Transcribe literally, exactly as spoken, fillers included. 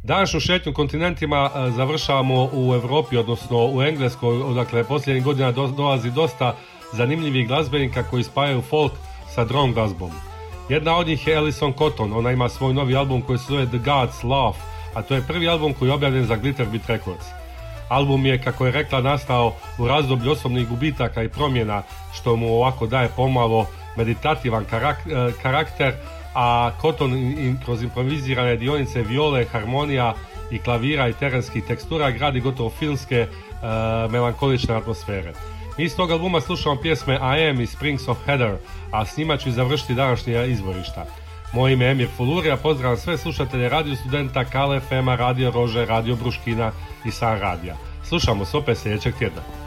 Današnju šetnju kontinentima e, završavamo u Europi, odnosno u Engleskoj, odakle posljednjih godina do, dolazi dosta zanimljivih glazbenika koji spajaju folk sa drum glazbom. Jedna od njih je Alison Cotton, ona ima svoj novi album koji se zove The Gods Laugh, a to je prvi album koji je objavljen za Glitterbeat Records. Album je, kako je rekla, nastao u razdoblju osobnih gubitaka i promjena, što mu ovako daje pomalo meditativan karak, e, karakter, a Cotton in, kroz improvizirane dionice viole, harmonija i klavira i terenskih tekstura gradi gotovo filmske e, melankolične atmosfere. Mi iz tog albuma slušamo pjesme I Am i Springs of Heather, a s njima ću završiti današnje izvorišta. Moje ime je Emir Fulurija, pozdravljam sve slušatelje Radio Studenta, Kale F M-a, Radio Rože, Radio Bruškina i San Radija. Slušamo se opet sljedećeg tjedna.